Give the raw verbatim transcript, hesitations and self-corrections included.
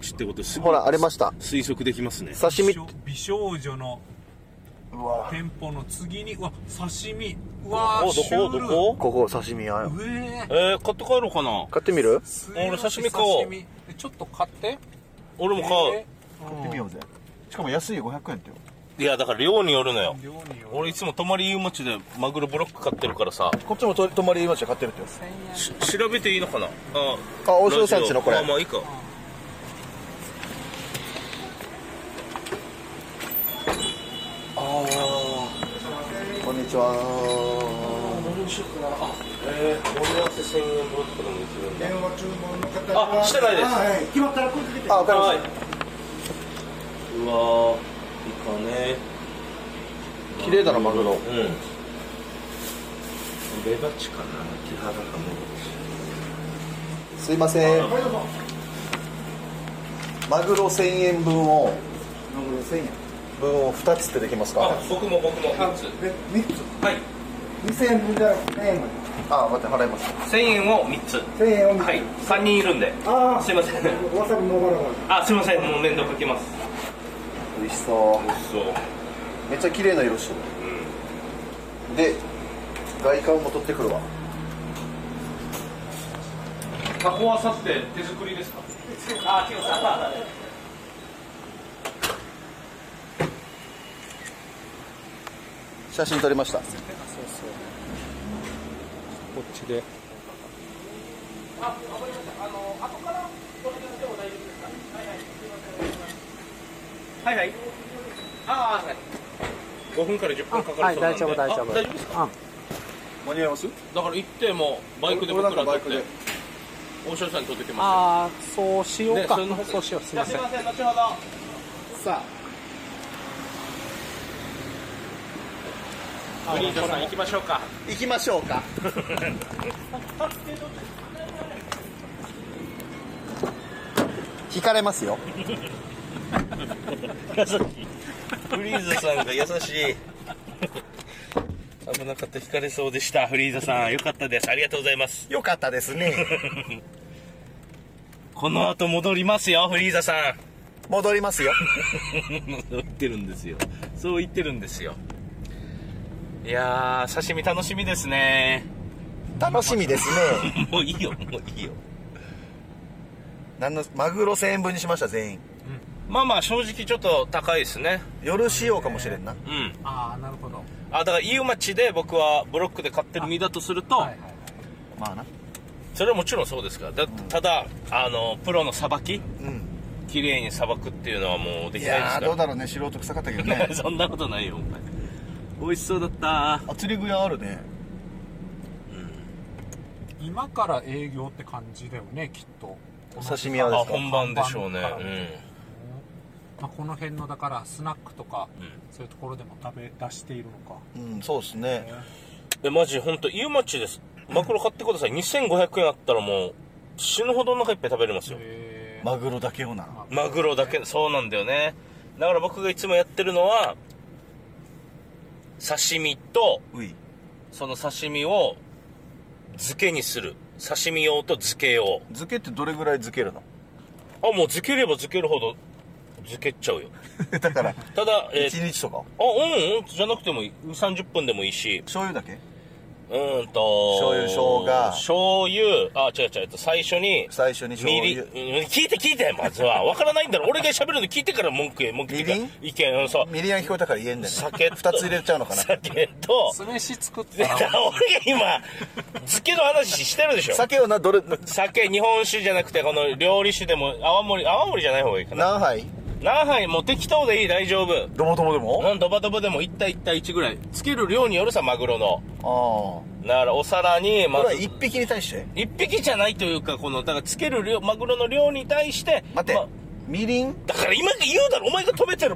ちってことすほらありました。 推測できますね。 刺身。 美少女のうわ店舗の次に、うわ刺身、うわどこシュール、 どこここ刺身屋よ。 うええー、買って帰ろうかな。 買ってみる？ 俺刺身買おう。 刺身ちょっと買って俺も買う、 えー買ってみようぜ。しかも安いよ、ごひゃくえんってよ。 いやだから量によるのよ。 量による。 俺いつも泊まり湯町でマグロブロック買ってるからさ。 こっちもと泊まりました買ってるってよ。 し調べていいのかな。ああ、大城さんちのこれ。 あまあいいか。ああこんにちは。 何にしようかな。あ、えー、盛り合わせせんえん分とかでもできるんだ。 電話注文の方はあ、してないです。 はい、決まったら声かけて。 あ、わかりましはいうわー、いいかね。 た。綺麗だなマグロ。 うん。レバチかな、木原かも。 すいません。マグロせんえんぶんをマグロせんえん。 分をふたつってできますか？ あ、僕も僕もみっつ。 え、みっつ。 はい。 にせんえんぶんじゃなくてせんえんまあ、待って払います。 せんえんをみっつ。 で。せんえんをみっつ。 はい。さんにんいるんで。 ああ、 すいません。 わさびもばらばら。 あ、すいません。もう面倒かけます。 美味しそう。 美味しそう。 めっちゃ綺麗な色してる。で、外観も取ってくるわ。 加工はさって手作りですか？あ、今日さ。 写真撮りました。 こっちで。 あ、わかりました。あの後からこれでも大丈夫ですか？はいはい。はいはい。ああ、はい。ごふんからじゅっぷんかかるそうなんで。 はい大丈夫大丈夫あ大丈夫ですか？ 間に合います？ だから行ってもバイクで僕ら撮って大城さんに撮ってきまああ、そうしようか。 ねそれの方そうしよう。すす。 いません。 すいません。後ほど。 さフリーザさん行きましょうか。 行きましょうか。引かれますよ。 優しい。フリーザさんが優しい。危なかった、引かれそうでした。フリーザさん、よかったです。ありがとうございます。 よかったですね。 この後戻りますよ、フリーザさん。 戻りますよ。 そう言ってるんですよ。そう言ってるんですよ。いやー、刺身楽しみですね。 楽しみですね。 もういいよ、もういいよ。 なんのマグロせんえんぶんにしました全員。 まあまあ、正直ちょっと高いですね。 夜仕様かもしれんな。 うん。 ああ、なるほど。 あ、だから、飯尾町で僕はブロックで買ってる身だとすると、 はいはい。 まあな。 それはもちろんそうですから。だただ、あの、プロのさばき、 うん。 綺麗にさばくっていうのはもうでいきないですから。 やーどうだろうね、素人臭かったけどね。 そんなことないよ、お前。美味しそうだったあ、釣り具屋あるね。 今から営業って感じだよね、きっと。 お刺身屋ですあ、 か？ 本番でしょうね。 本番からうん。 まあ、この辺のだからスナックとか、 うんそういうところでも食べ出しているのか。 うん、そうですね。 え、マジ、ほんと、飯尾町です。マグロ買ってください。にせんごひゃくえんあったらもう、死ぬほどお腹いっぱい食べれますよ。 へーマグロだけをな。 マグロだけ、そうなんだよね。だから僕がいつもやってるのは、刺身と、 うい。 その刺身を、漬けにする。刺身用と漬け用。 漬けってどれぐらい漬けるの？ あ、もう漬ければ漬けるほど、漬けちゃうよ。 だから、 ただ、えーいちにちとか？ あ、うんうん、じゃなくてもいい。にじゅう、さんじゅっぷんでもいいし、 醤油だけ？ うーんと、 醤油生姜醤油、あ、違う違う、えっと、最初に、 最初に醤みり、 油。 うん聞いて聞いて、まずは。わからないんだろ。俺が喋るの聞いてから文句言え、文句言ってみ意見、うん、そう。 ミリアン聞こえたから言えんだよね。 酒と二つ入れちゃうのかな。 酒と、 酢飯作った俺がら今、漬けの話してるでしょ。 酒をな、どれ、 酒、日本酒じゃなくて、この料理酒でも、泡盛、泡盛じゃない方がいいかな。 何杯？ 何杯もう適当でいい、大丈夫。 どもどもでも？ うん、ドバドバでもいち対いち対いちぐらい。つける量によるさ、マグロの。 あだから、お皿に、 あ。 まず、 これは一匹に対して？ 一匹じゃないというか、この、だから、つける量、マグロの量に対して、 待ってま、 みりん？ だから今言うだろ、お前が止めてる